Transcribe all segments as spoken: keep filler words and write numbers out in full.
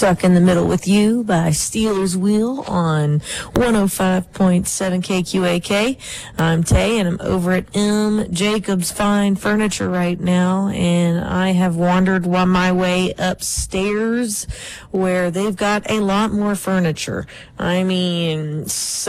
Stuck in the Middle with You by Steelers Wheel on one oh five point seven K Q A K. I'm Tay, and I'm over at M. Jacobs Fine Furniture right now, and I have wandered one my way upstairs where they've got a lot more furniture. I mean,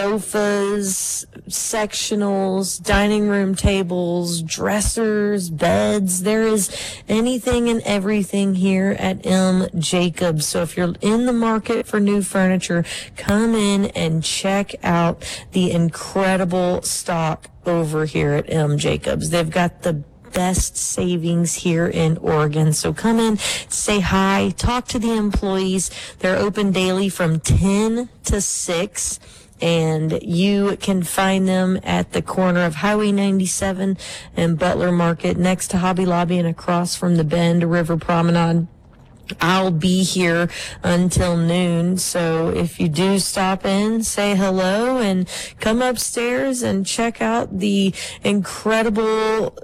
sofas, sectionals, dining room tables, dressers, beds. There is anything and everything here at M. Jacobs. So if you're in the market for new furniture, come in and check out the incredible stock over here at M. Jacobs. They've got the best savings here in Oregon. So come in, say hi, talk to the employees. They're open daily from ten to six. And you can find them at the corner of Highway ninety-seven and Butler Market, next to Hobby Lobby and across from the Bend River Promenade. I'll be here until noon, so if you do stop in, say hello and come upstairs and check out the incredible,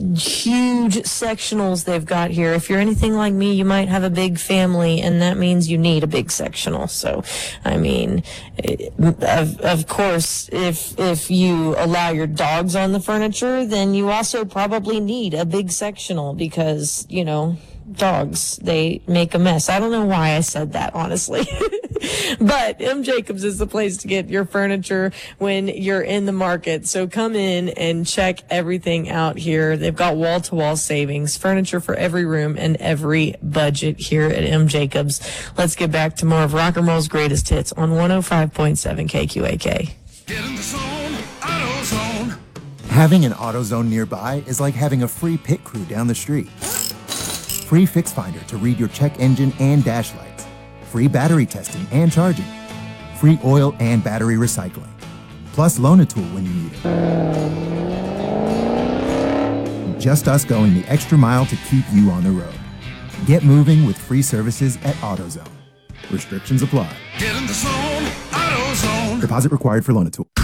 huge sectionals they've got here. If you're anything like me, you might have a big family, and that means you need a big sectional. So, I mean, of, of course, if if you allow your dogs on the furniture, then you also probably need a big sectional because, you know, dogs, they make a mess. I don't know why I said that, honestly. But M. Jacobs is the place to get your furniture when you're in the market. So come in and check everything out here. They've got wall-to-wall savings, furniture for every room and every budget here at M. Jacobs. Let's get back to more of Rock and Roll's greatest hits on one oh five point seven K Q A K. Get in the zone, AutoZone. Having an AutoZone nearby is like having a free pit crew down the street. Free Fix Finder to read your check engine and dash lights. Free battery testing and charging. Free oil and battery recycling. Plus Loan-A-Tool when you need it. Just us going the extra mile to keep you on the road. Get moving with free services at AutoZone. Restrictions apply. Get in the zone, AutoZone. Deposit required for Loan-A-Tool.